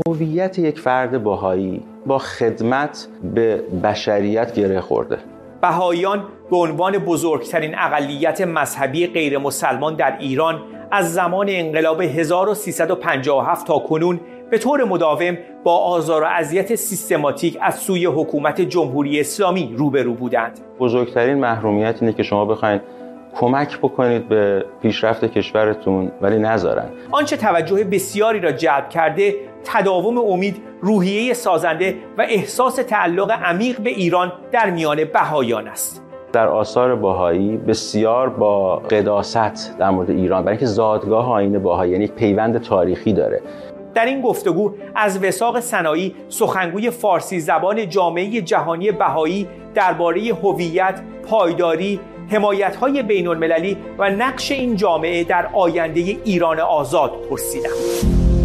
هویت یک فرد بهایی با خدمت به بشریت گره خورده. بهاییان به عنوان بزرگترین اقلیت مذهبی غیر مسلمان در ایران از زمان انقلاب 1357 تا کنون به طور مداوم با آزار و اذیت سیستماتیک از سوی حکومت جمهوری اسلامی روبرو بودند. بزرگترین محرومیت اینه که شما بخواید کمک بکنید به پیشرفت کشورتون ولی نذارن. آنچه توجه بسیاری را جلب کرده تداوم امید، روحیه سازنده و احساس تعلق عمیق به ایران در میان بهاییان است. در آثار بهایی بسیار با قداست در مورد ایران، برای اینکه زادگاه آیین بهایی یعنی یک پیوند تاریخی داره. در این گفتگو از وثاق سنایی، سخنگوی فارسی زبان جامعه جهانی بهایی، درباره هویت، پایداری، حمایت‌های بین‌المللی و نقش این جامعه در آینده ایران آزاد پرسیدم.